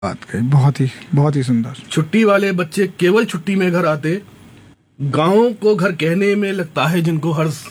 बात कही, बहुत ही सुंदर। छुट्टी वाले बच्चे केवल छुट्टी में घर आते, गाँव को घर कहने में लगता है जिनको हर्ष,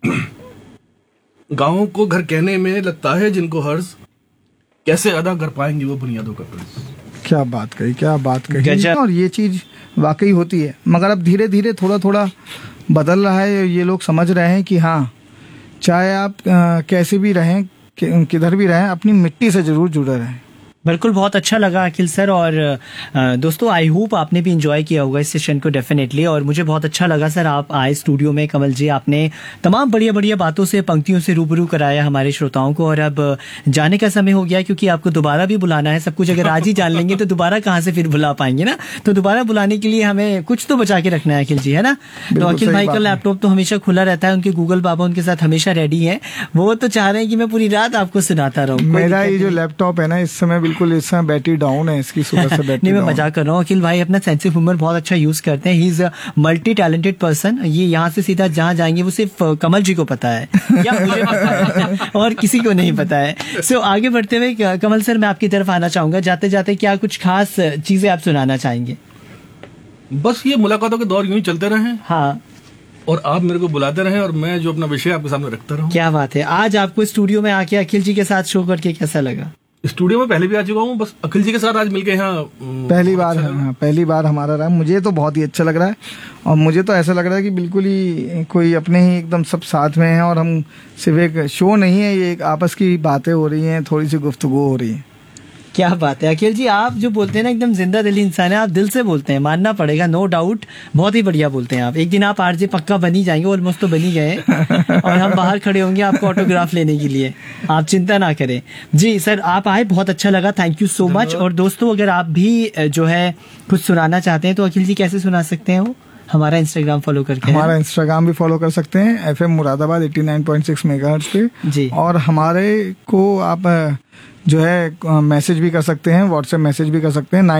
गाँव को घर कहने में लगता है जिनको हर्ष, कैसे अदा कर पाएंगे वो बुनियादों का कर्ज। क्या बात कही। और ये चीज वाकई होती है, मगर अब धीरे धीरे थोड़ा थोड़ा बदल रहा है। ये लोग समझ रहे हैं कि हाँ, चाहे आप कैसे भी रहें, किधर भी रहें, अपनी मिट्टी से जरूर जुड़े रहें। बिल्कुल, बहुत अच्छा लगा अखिल सर। और दोस्तों, आई होप आपने भी इंजॉय किया होगा इस सेशन को डेफिनेटली। और मुझे बहुत अच्छा लगा सर, आप आए स्टूडियो में। कमल जी, आपने तमाम बढ़िया बढ़िया बातों से, पंक्तियों से रूबरू कराया हमारे श्रोताओं को। और अब जाने का समय हो गया, क्योंकि आपको दोबारा भी बुलाना है। सब कुछ अगर आज ही जान लेंगे तो दोबारा कहाँ से फिर बुला पाएंगे ना। तो दोबारा बुलाने के लिए हमें कुछ तो बचा के रखना है अखिल जी, है ना। तो अखिल भाई का लैपटॉप तो हमेशा खुला रहता है, उनके गूगल बाबा उनके साथ हमेशा रेडी है। वो तो चाह रहे हैं कि मैं पूरी रात आपको सुनाता रहूं। मेरा ये जो लैपटॉप है ना, इस समय बिल्कुल इस समय बैटरी डाउन है इसकी, सुबह से बैटरी नहीं, मैं मजाक कर रहा हूँ। अखिल भाई अपना सेंस ऑफ ह्यूमर बहुत अच्छा यूज करते हैं। He is multi talented person. ये यहाँ से सीधा जहाँ जाएंगे वो सिर्फ कमल जी को पता है, या मुझे पता है, और किसी को नहीं पता है। सो आगे बढ़ते हुए कमल सर, मैं आपकी तरफ आना चाहूंगा। जाते जाते क्या कुछ खास चीजें आप सुनाना चाहेंगे? बस ये मुलाकातों के दौर यूं ही चलते रहे। हाँ, और आप मेरे को बुलाते रहे और मैं जो अपना विषय आपके सामने रखता रहूं। क्या बात है। आज आपको स्टूडियो में आके अखिल जी के साथ शो करके कैसा लगा? स्टूडियो में पहले भी आ चुका हूँ, बस अखिल जी के साथ आज मिलके यहाँ पहली बार है। हाँ, पहली बार हमारा रहा। मुझे तो बहुत ही अच्छा लग रहा है, और मुझे तो ऐसा लग रहा है कि बिल्कुल ही कोई अपने ही एकदम सब साथ में है। और हम सिर्फ एक शो नहीं है, ये एक आपस की बातें हो रही हैं, थोड़ी सी गुफ्तगू हो रही है। क्या बात है अखिल जी, आप जो बोलते हैं ना, एकदम जिंदा दिली इंसान है। आप दिल से बोलते हैं, मानना पड़ेगा, नो डाउट। बहुत ही बढ़िया बोलते हैं आप। एक दिन आप आरजे पक्का बन ही जाएंगे, ऑलमोस्ट तो बन ही गए। और हम बाहर खड़े होंगे आपको ऑटोग्राफ लेने के लिए, आप चिंता ना करें। जी सर, आप आए, बहुत अच्छा लगा, थैंक यू सो मच। और दोस्तों, अगर आप भी जो है कुछ सुनाना चाहते हैं तो अखिल जी कैसे सुना सकते हैं? वो हमारा इंस्टाग्राम फॉलो करके, हमारा इंस्टाग्राम भी फॉलो कर सकते हैं, FM मुरादाबाद 89.6 मेगाहर्ट्ज पे जी। और हमारे को आप जो है मैसेज भी कर सकते हैं, व्हाट्सएप मैसेज भी कर सकते हैं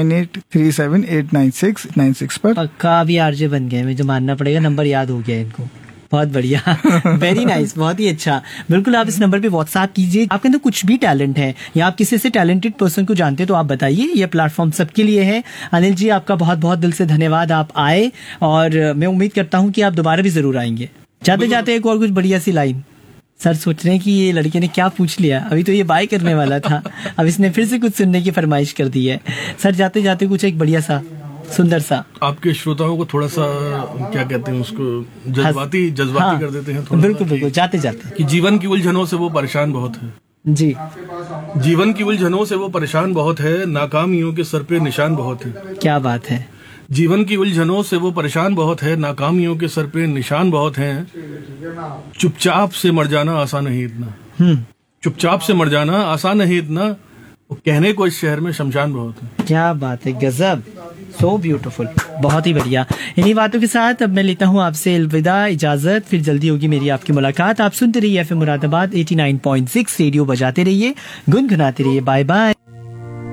9837896996 पर। पक्का अभी आरजे बन गए, मुझे मानना पड़ेगा, नंबर याद हो गया इनको। बहुत बढ़िया, वेरी नाइस, बहुत ही अच्छा। बिल्कुल, आप इस नंबर पे व्हाट्सएप कीजिए। आपके अंदर कुछ भी टैलेंट है या आप किसी से टैलेंटेड पर्सन को जानते हैं तो आप बताइए। ये प्लेटफॉर्म सबके लिए है। अनिल जी, आपका बहुत बहुत दिल से धन्यवाद, आप आए। और मैं उम्मीद करता हूँ कि आप दोबारा भी जरूर आएंगे। जाते जाते एक और कुछ बढ़िया सी लाइन। सर सोच रहे हैं कि ये लड़के ने क्या पूछ लिया, अभी तो ये बाय करने वाला था, अब इसने फिर से कुछ सुनने की फरमाइश कर दी है। सर जाते जाते कुछ एक बढ़िया सा, सुंदर सा, आपके श्रोताओं को थोड़ा सा क्या कहते हैं उसको, जज्बाती हाँ, कर देते हैं थोड़ा। बिल्कुल बिल्कुल, जाते जाते कि जीवन की उलझनों से वो परेशान बहुत है जी। जीवन की उलझनों से वो परेशान बहुत है, नाकामियों के सर पे निशान बहुत है। क्या बात है। जीवन की उलझनों से वो परेशान बहुत है, नाकामियों के सर पे निशान बहुत हैं। चुपचाप से मर जाना आसान नहीं इतना, चुपचाप से मर जाना आसान नहीं इतना, वो कहने को इस शहर में शमशान बहुत है। क्या बात है, गजब, सो ब्यूटीफुल, बहुत ही बढ़िया। इन्हीं बातों के साथ अब मैं लेता हूँ आपसे अलविदा, इजाजत। फिर जल्दी होगी मेरी आपकी मुलाकात। आप सुनते रहिए FM मुरादाबाद 89.6, रेडियो बजाते रहिए, गुनगुनाते रहिए। Bye bye.